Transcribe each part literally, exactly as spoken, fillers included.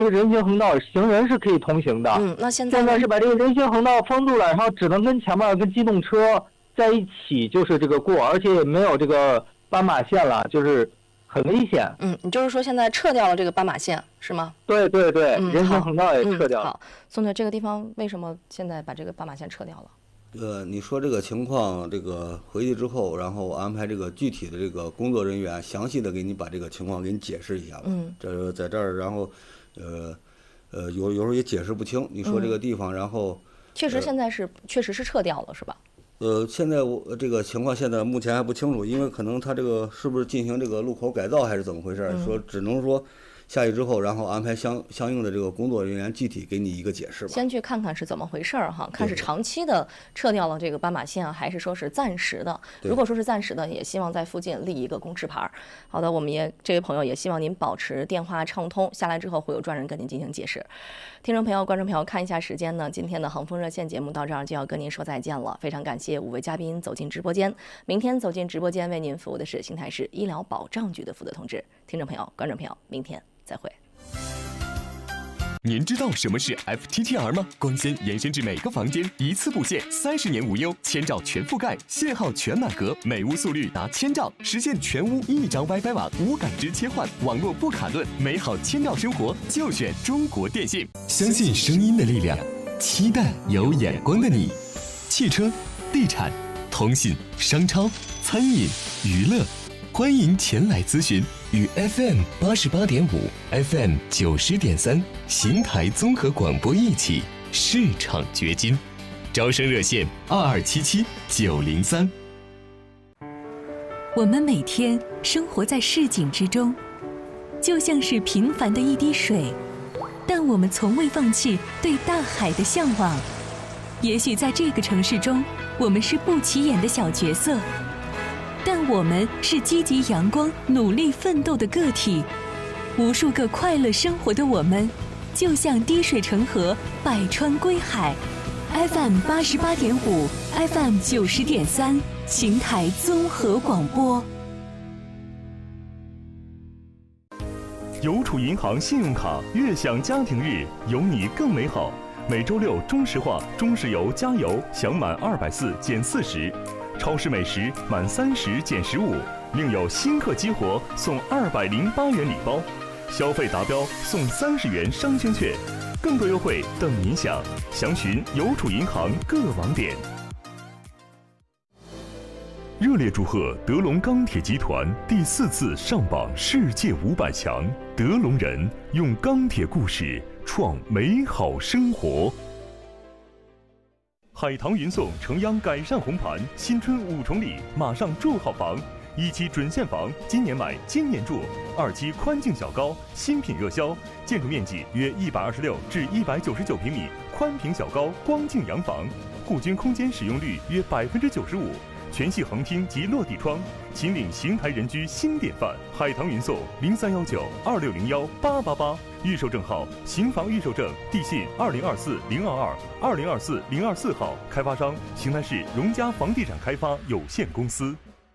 这个人行横道，行人是可以通行的。 嗯，那现在现在是把这个人行横道封住了，然后只能跟前面跟机动车在一起，就是这个过，而且也没有这个斑马线了，就是很危险。 嗯，你就是说现在撤掉了这个斑马线是吗？ 对对对， 嗯、 人行横道也撤掉了。 嗯、好，宋队，这个地方为什么现在把这个斑马线撤掉了？ 呃，你说这个情况，这个回去之后，然后安排这个具体的这个工作人员，详细的给你把这个情况给你解释一下吧。 嗯， 这在这儿，然后，呃，呃，有有时候也解释不清。你说这个地方，嗯、然后确实现在是、呃、确实是撤掉了，是吧？ 呃，现在我这个情况现在目前还不清楚，因为可能他这个是不是进行这个路口改造还是怎么回事？嗯、说只能说。下去之后，然后安排相相应的这个工作人员具体给你一个解释吧。 先去看看是怎么回事儿哈，看是长期的撤掉了这个斑马线，还是说是暂时的。如果说是暂时的，也希望在附近立一个公示牌。好的，我们也这位朋友也希望您保持电话畅通，下来之后会有专人跟您进行解释。听众朋友、观众朋友，看一下时间呢，今天的恒丰热线节目到这儿就要跟您说再见了。非常感谢五位嘉宾走进直播间，明天走进直播间为您服务的是邢台市医疗保障局的负责同志。听众朋友、观众朋友，明天再会。 您知道什么是 F T T R 吗？光纤延伸至每个房间，一次布线，三十年无忧，千兆全覆盖，信号全满格，每屋速率达千兆，实现全屋一张 WiFi 网无感知切换，网络不卡顿，美好千兆生活就选中国电信。相信声音的力量，期待有眼光的你。汽车、地产、通信、商超、餐饮、娱乐，欢迎前来咨询。与 F M 八十八点五、F M 九十点三邢台综合广播一起市场掘金，招生热线二二七七九零三。 我们每天生活在市井之中，就像是平凡的一滴水，但我们从未放弃对大海的向往。也许在这个城市中，我们是不起眼的小角色。但我们是积极阳光、努力奋斗的个体，无数个快乐生活的我们，就像滴水成河，百川归海。F M 八十八点五 ，F M 九十点三，邢台综合广播。 邮储银行信用卡悦享家庭日，有你更美好。每周六中石化、中石油加油享满二百四减四十。超市美食满三十减十五，另有新客激活送二百零八元礼包，消费达标送三十元商圈券，更多优惠等您享。详询邮储银行各网点。热烈祝贺德龙钢铁集团第四次上榜世界五百强，德龙人用钢铁故事创美好生活。海棠云颂城央改善红盘，新春五重礼，马上住好房。一期准现房，今年买今年住；二期宽净小高，新品热销，建筑面积约一百二十六至一百九十九平米，宽平小高光净洋房，户均空间使用率约百分之九十五，全系横厅及落地窗，秦岭邢台人居新典范。海棠云颂零三幺九二六零幺八八八。预售证号：邢房预售证，地信二零二四零二二二零二四零二四号，开发商邢台市荣家房地产开发有限公司。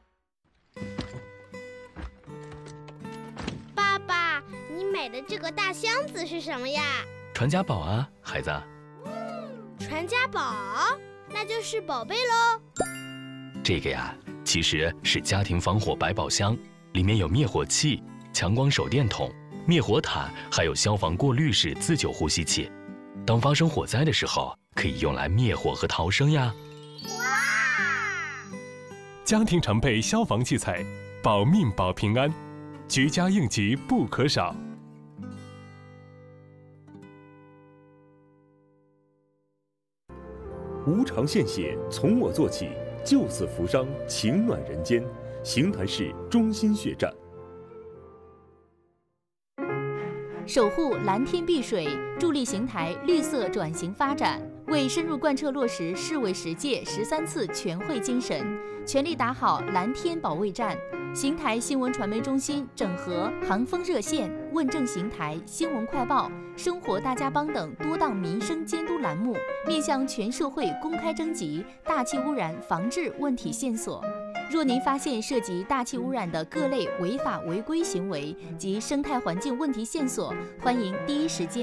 爸爸，你买的这个大箱子是什么呀？ 传家宝啊，孩子。 传家宝，那就是宝贝喽。 这个呀，其实是家庭防火百宝箱，里面有灭火器、强光手电筒、灭火毯，还有消防过滤式自救呼吸器。当发生火灾的时候，可以用来灭火和逃生呀。 哇！家庭常备消防器材，保命保平安，居家应急不可少。 无偿献血，从我做起，救死扶伤，情暖人间。邢台市中心血站。 守护蓝天碧水，助力邢台绿色转型发展，为深入贯彻落实市委十届十三次全会精神，全力打好蓝天保卫战。邢台新闻传媒中心整合航风热线、问政邢台、新闻快报、生活大家帮等多档民生监督栏目，面向全社会公开征集大气污染防治问题线索。若您发现涉及大气污染的各类违法违规行为及生态环境问题线索，欢迎第一时间